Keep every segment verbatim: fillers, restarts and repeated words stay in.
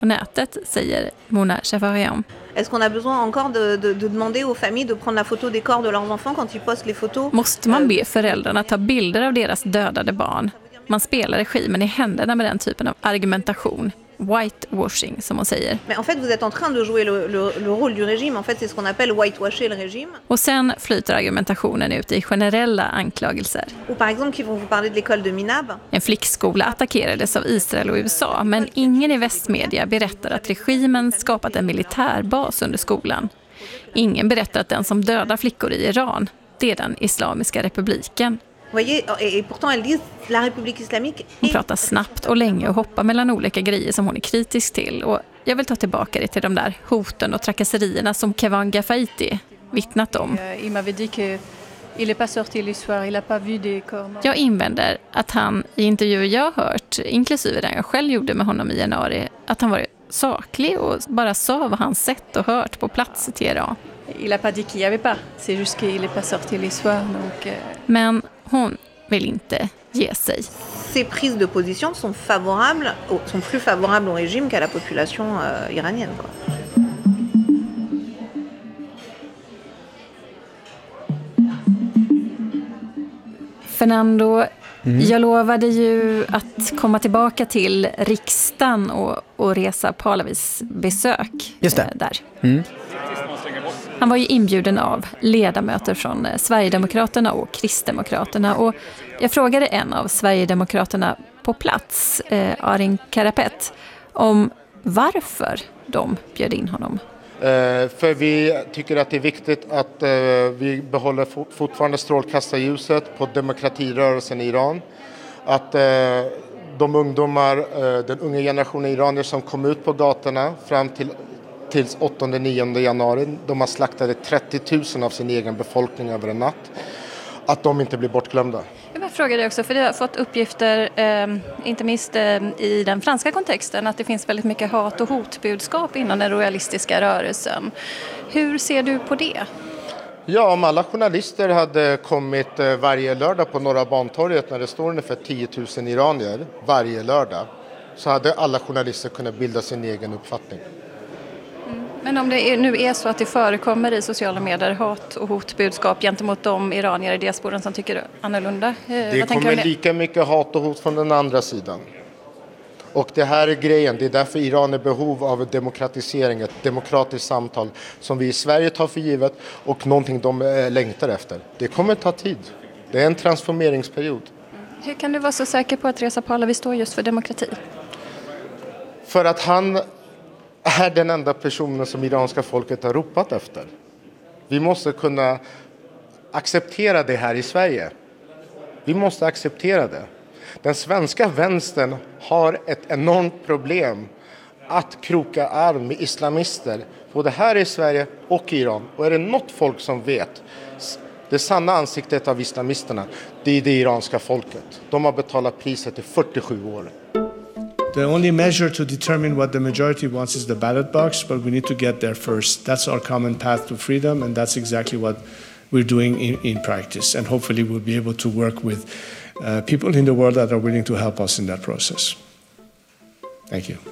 på nätet, säger Mona Chafarian. Est-ce qu'on a besoin encore de, de, de demander aux familles de prendre la photo des corps de leurs enfants quand ils postent les photos? Måste man be föräldrarna ta bilder av deras dödade barn? Man spelar regimen i händerna med den typen av argumentation. Whitewashing, som hon säger. Men en fait, vous êtes en train de jouer le, le, le rôle du régime. En fait, c'est ce qu'on appelle whitewasher le régime. Och sen flyter argumentationen ut i generella anklagelser. Ou par exemple, qui vont vous parler de l'école de Minab. En flickskola attackerades av Israel och U S A, men ingen i västmedia berättar att regimen skapat en militärbas under skolan. Ingen berättar att den som dödar flickor i Iran, det är den Islamiska republiken. Voyez, et pourtant elles disent la République islamique. Hon pratar snabbt och länge och hoppar mellan olika grejer som hon är kritisk till. Och jag vill ta tillbaka det till de där hoten och trakasserierna som Kevan Gafaiti vittnat om. Jag invänder att han i intervjuer jag hört, inklusive den jag själv gjorde med honom i januari, att han var saklig och bara sa vad han sett och hört på plats i Teheran. Men hon vill inte ge sig. Ces prises de position sont favorables, sont plus favorables au régime qu'à la population euh, iranienne, quoi. Fernando, mm. jag lovade ju att komma tillbaka till riksdagen och, och Reza Pahlavis besök. Just det. Där. Mm. Han var ju inbjuden av ledamöter från Sverigedemokraterna och Kristdemokraterna. Och jag frågade en av Sverigedemokraterna på plats, eh, Arin Karapet, om varför de bjöd in honom. Eh, för vi tycker att det är viktigt att eh, vi behåller fort, fortfarande strålkastarljuset på demokratirörelsen i Iran. Att eh, de ungdomar, eh, den unga generationen iranier som kom ut på gatorna fram till tills åttonde nionde januari. De har slaktat trettio tusen av sin egen befolkning över en natt. Att de inte blir bortglömda. Jag frågade också, för jag har fått uppgifter, eh, inte minst eh, i den franska kontexten, att det finns väldigt mycket hat- och hotbudskap inom den royalistiska rörelsen. Hur ser du på det? Ja, om alla journalister hade kommit eh, varje lördag på Norra Bantorget när det står ungefär tio tusen iranier varje lördag, så hade alla journalister kunnat bilda sin egen uppfattning. Men om det är, nu är så att det förekommer i sociala medier hat och hotbudskap gentemot de iranier i diasporan som tycker annorlunda. Eh, det kommer det? lika mycket hat och hot från den andra sidan. Och det här är grejen, det är därför Iran är behov av demokratisering, ett demokratiskt samtal som vi i Sverige tar för givet och någonting de eh, längtar efter. Det kommer ta tid. Det är en transformeringsperiod. Hur kan du vara så säker på att Reza Pahlavi står just för demokrati? För att han är den enda personen som iranska folket har ropat efter. Vi måste kunna acceptera det här i Sverige. Vi måste acceptera det. Den svenska vänstern har ett enormt problem att kroka arm med islamister, både här i Sverige och i Iran. Och är det något folk som vet det sanna ansiktet av islamisterna, det är det iranska folket. De har betalat priset i fyrtiosju år. The only measure to determine what the majority wants is the ballot box, but we need to get there first. That's our common path to freedom, and that's exactly what we're doing in, in practice. And hopefully we'll be able to work with uh, people in the world that are willing to help us in that process. Thank you.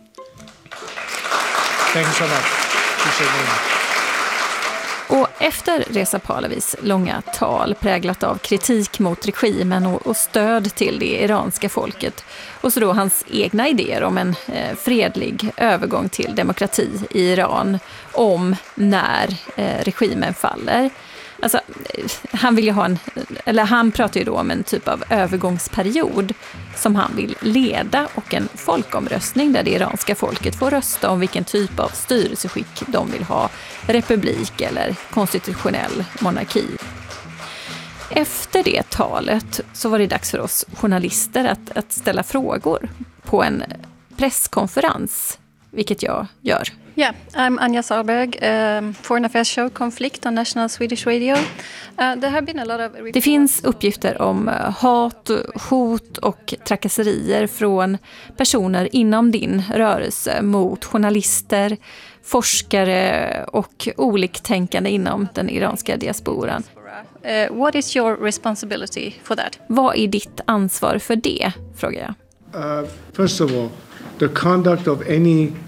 Thank you so much. Appreciate it. Och efter Reza Pahlavis långa tal präglat av kritik mot regimen och, och stöd till det iranska folket och så då hans egna idéer om en eh, fredlig övergång till demokrati i Iran om när eh, regimen faller. Alltså, han vill ju ha en, eller han pratar ju då om en typ av övergångsperiod som han vill leda och en folkomröstning där det iranska folket får rösta om vilken typ av styrelseskick de vill ha, republik eller konstitutionell monarki. Efter det talet så var det dags för oss journalister att, att ställa frågor på en presskonferens, vilket jag gör. Yeah, I'm Anja Sahlberg, um, Foreign Affairs Show Konflikt on National Swedish Radio. Uh, there have been a lot of reports. Det finns uppgifter om hat, hot och trakasserier från personer inom din rörelse mot journalister, forskare och oliktänkande inom den iranska diasporan. Uh, what is your responsibility for that? Vad är ditt ansvar för det, frågar jag. Uh, first of all, the conduct of any